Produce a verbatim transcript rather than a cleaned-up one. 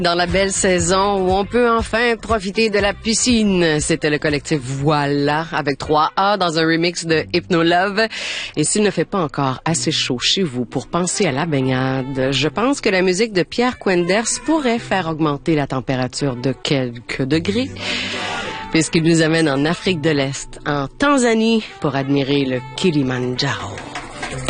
Dans la belle saison où on peut enfin profiter de la piscine, c'était le collectif Voilà avec trois A dans un remix de Hypno Love. Et s'il ne fait pas encore assez chaud chez vous pour penser à la baignade, je pense que la musique de Pierre Quenders pourrait faire augmenter la température de quelques degrés, puisqu'il nous amène en Afrique de l'Est, en Tanzanie, pour admirer le Kilimandjaro.